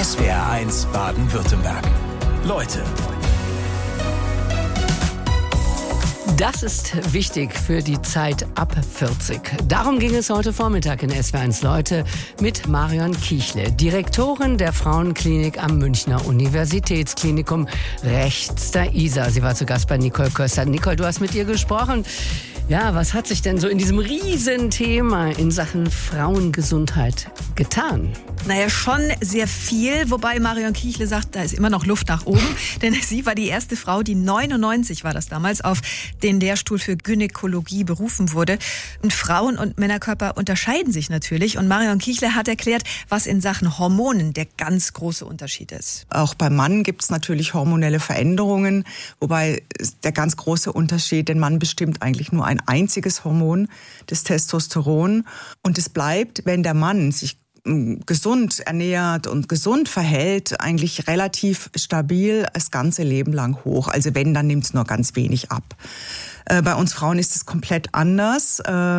SWR1 Baden-Württemberg. Leute. Das ist wichtig für die Zeit ab 40. Darum ging es heute Vormittag in SWR1 Leute mit Marion Kiechle, Direktorin der Frauenklinik am Münchner Universitätsklinikum rechts der Isar. Sie war zu Gast bei Nicole Köster. Nicole, du hast mit ihr gesprochen. Ja, was hat sich denn so in diesem Riesenthema in Sachen Frauengesundheit getan? Naja, schon sehr viel, wobei Marion Kiechle sagt, da ist immer noch Luft nach oben, denn sie war die erste Frau, die 99 war das damals, auf den Lehrstuhl für Gynäkologie berufen wurde. Und Frauen- und Männerkörper unterscheiden sich natürlich und Marion Kiechle hat erklärt, was in Sachen Hormonen der ganz große Unterschied ist. Auch beim Mann gibt es natürlich hormonelle Veränderungen, wobei der ganz große Unterschied, den Mann bestimmt eigentlich nur ein einziges Hormon, das Testosteron. Und es bleibt, wenn der Mann sich gesund ernährt und gesund verhält, eigentlich relativ stabil das ganze Leben lang hoch. Also wenn, dann nimmt es nur ganz wenig ab. Bei uns Frauen ist es komplett anders.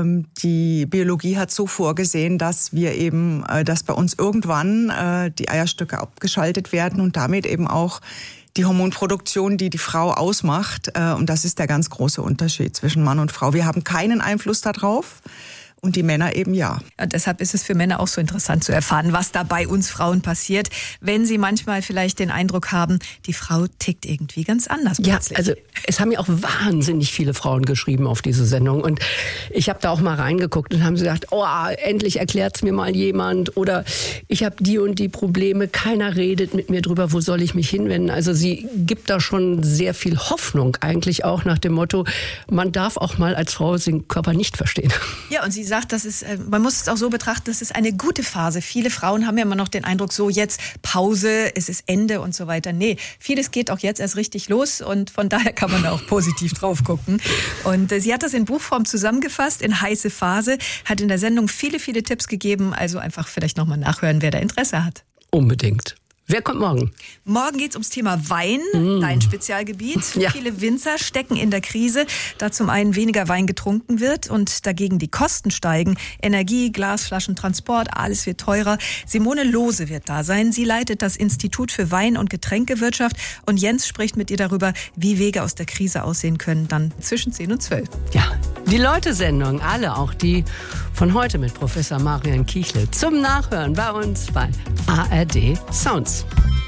Die Biologie hat so vorgesehen, dass dass bei uns irgendwann die Eierstöcke abgeschaltet werden und damit eben auch die Hormonproduktion, die die Frau ausmacht. Und das ist der ganz große Unterschied zwischen Mann und Frau. Wir haben keinen Einfluss darauf. Und die Männer eben ja. Und deshalb ist es für Männer auch so interessant zu erfahren, was da bei uns Frauen passiert, wenn sie manchmal vielleicht den Eindruck haben, die Frau tickt irgendwie ganz anders plötzlich. Ja, also es haben ja auch wahnsinnig viele Frauen geschrieben auf diese Sendung. Und ich habe da auch mal reingeguckt und haben gesagt, oh, endlich erklärt's mir mal jemand. Oder ich habe die und die Probleme, keiner redet mit mir drüber, wo soll ich mich hinwenden? Also sie gibt da schon sehr viel Hoffnung, eigentlich auch nach dem Motto, man darf auch mal als Frau den Körper nicht verstehen. Ja, und sie sagt, man muss es auch so betrachten, das ist eine gute Phase. Viele Frauen haben ja immer noch den Eindruck, so jetzt Pause, es ist Ende und so weiter. Nee, vieles geht auch jetzt erst richtig los und von daher kann man da auch positiv drauf gucken. Und sie hat das in Buchform zusammengefasst, in heiße Phase, hat in der Sendung viele, viele Tipps gegeben. Also einfach vielleicht nochmal nachhören, wer da Interesse hat. Unbedingt. Wer kommt morgen? Morgen geht es ums Thema Wein, dein Spezialgebiet. Ja. Viele Winzer stecken in der Krise, da zum einen weniger Wein getrunken wird und dagegen die Kosten steigen. Energie, Glasflaschen, Transport, alles wird teurer. Simone Lohse wird da sein. Sie leitet das Institut für Wein- und Getränkewirtschaft und Jens spricht mit ihr darüber, wie Wege aus der Krise aussehen können, dann zwischen 10 und 12. Ja, die Leute-Sendung, alle, auch die von heute mit Professor Marion Kiechle, zum Nachhören bei uns bei ARD Sounds.